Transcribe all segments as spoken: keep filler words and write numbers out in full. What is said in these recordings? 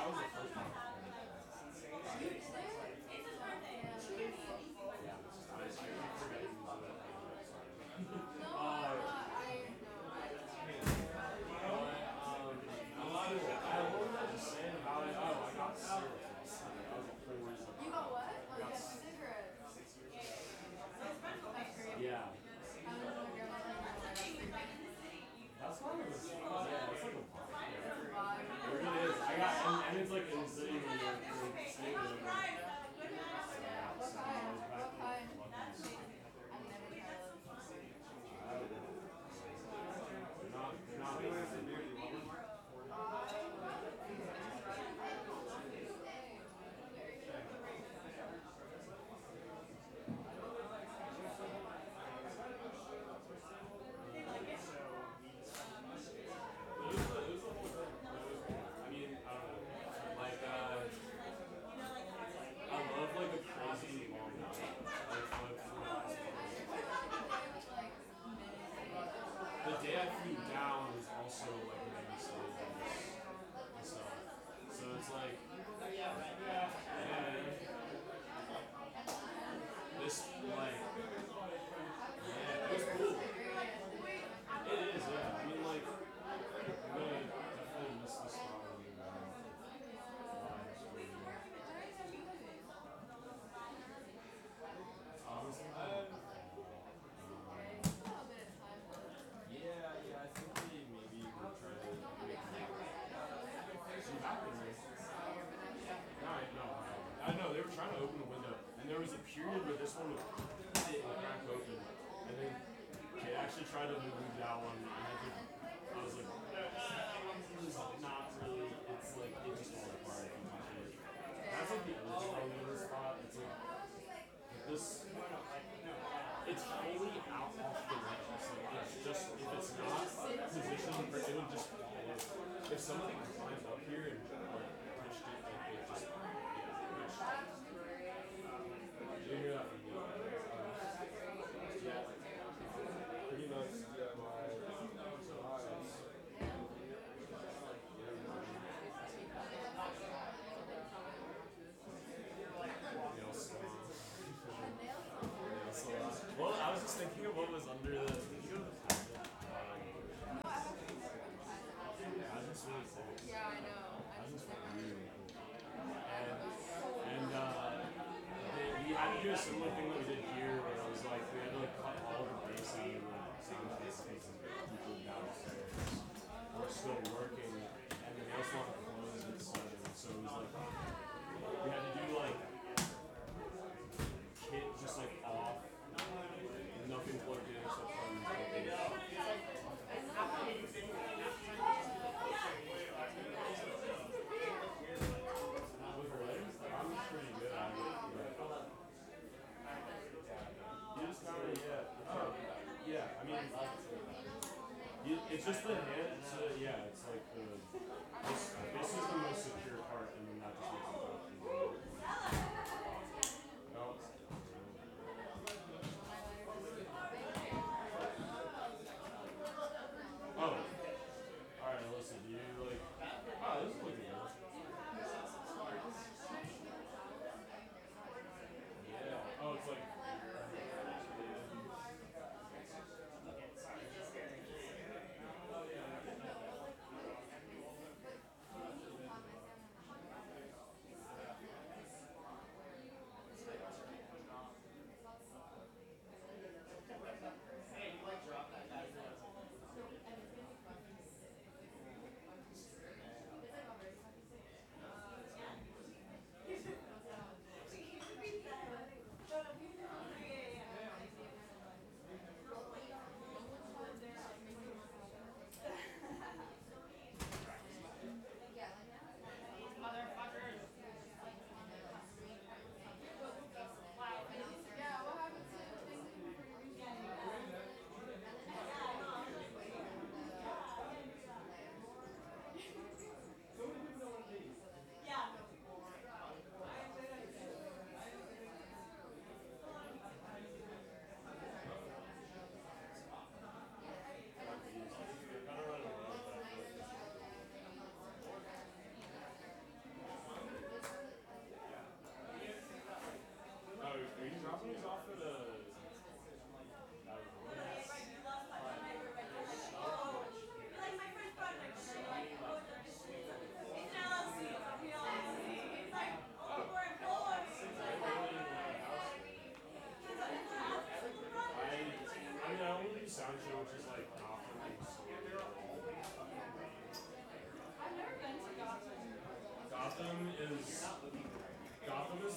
that was the first time. You did it? Yeah. I, I forget who's the No, Uh, I'm not. I um, a lot of I was just saying about it. Oh, I got cigarettes last night. That was a whole reason. You got what? Oh, you got got cigarettes. That's crazy. Yeah. I went to my grandma's and I got cigarettes. That's kind of a, yeah, that's like a vibe. It's a vibe. It really is. I got, and, and it's like in the city when you're, you're staying there. Yeah. What kind? What kind? Lucky's. I've never tried it before. They're not, they're not making it. It was the, it was the whole thing. I mean, I don't know. Like, uh, I love like a crazy long night. Like, like for the last one. The day I flew down was also like maybe sleep and stuff. So it's like, and this like, yeah, it was cool. It is, yeah. I mean, like, I'm gonna definitely miss the spot. Honestly, yeah, yeah, I think we maybe we'll try to make some happen. Alright, no, I know they were trying to open the window, and there was a period where this one would sit and crack open, and then they actually tried to move that one, and I could, I was like, it's not really, it's like, it just falls apart. That's like the original window spot. It's like, this, it's fully out off the ledge. So it's just, if it's not positioned, for, it would just fall. If somebody climbed up here and like pushed it, like it just, yeah, pushed it. You hear that from me? Yeah. Pretty much, yeah, my eyes. Well, I was just thinking of what was under the. Did you go to the cabinet? Um, I just really cool. Yeah, I know. I just really cool. And and uh, they, we had to do a similar thing that we did here, where it was like we had to like cut all the bass out of the sound cases and people downstairs were still working, and the nail salon closed at seven, so it was like we had to do like kit just like off. Nothing plugged in except for the With legs, I'm pretty good at it.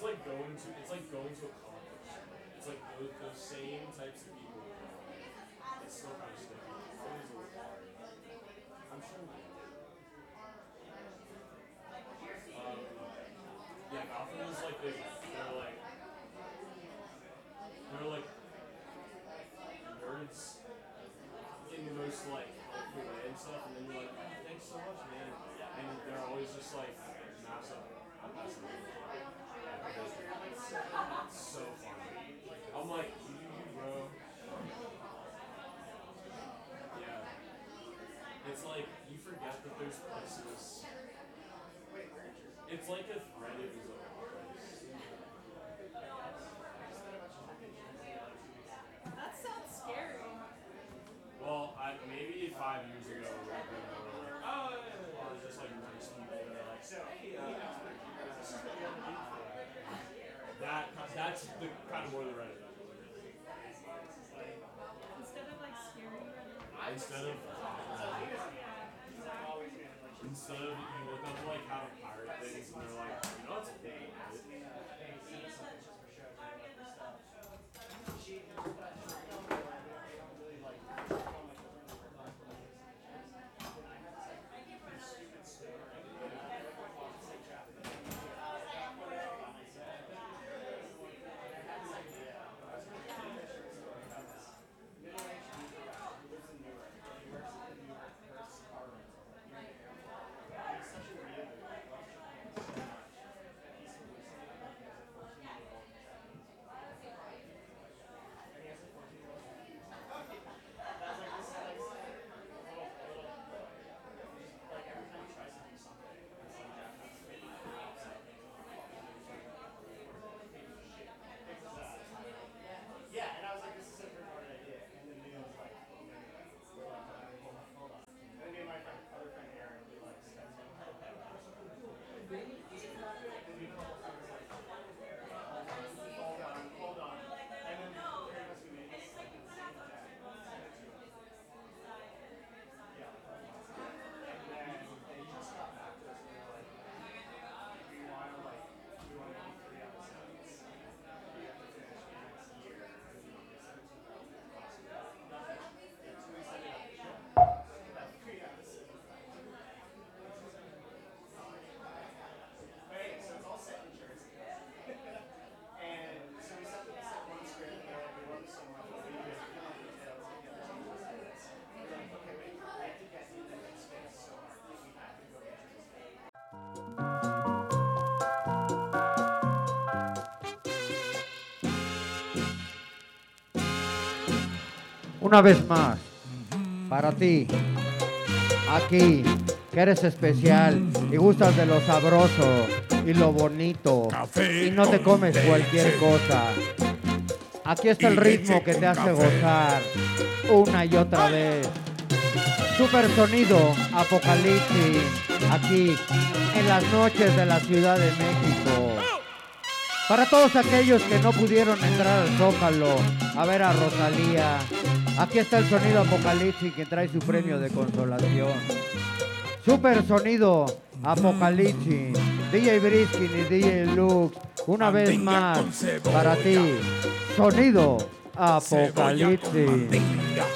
like going to it's like going to a college. It's like those, those same types of people. It's still kind of sticky. It is a little hard. I'm sure. Um, yeah, Gotham is like they, they're like they're like nerds in the most like helpful way and stuff, and then you're like, oh, thanks so much, man. And they're always just like massive. It's so funny. I'm like, you, bro. Yeah. It's like you forget that there's places. It's like if Reddit was a place. That sounds scary. Well, I, maybe five years ago, we were like, oh, yeah, yeah, yeah. It's just like nice people that are like, so, hey, uh, this is what you have to do for that. That, that's the kind of more the Reddit I believe. Instead of like scary Reddit. Instead of, instead of, you look up like how to pirate things and they're like, you know, it's a thing, right? Una vez más, para ti, aquí, que eres especial y gustas de lo sabroso y lo bonito y no te comes cualquier cosa. Aquí está el ritmo que te hace gozar una y otra vez. Super sonido Apocalipsis, aquí en las noches de la Ciudad de México. Para todos aquellos que no pudieron entrar al Zócalo a ver a Rosalía, aquí está el sonido Apocalipsis que trae su premio de consolación. Super sonido Apocalipsis, D J Briskin y D J Lux, una vez más para ti, sonido Apocalipsis.